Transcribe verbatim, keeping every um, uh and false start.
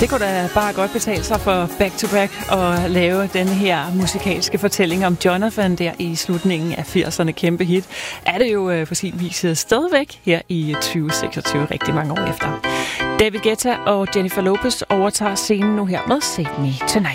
Det kunne da bare godt betale sig for Back to Back at lave den her musikalske fortælling om Jonathan der i slutningen af firserne. Kæmpe hit. Er det jo på sin vis stadigvæk her i tyve seksogtyve, rigtig mange år efter. David Guetta og Jennifer Lopez overtager scenen nu her med Save Me Tonight.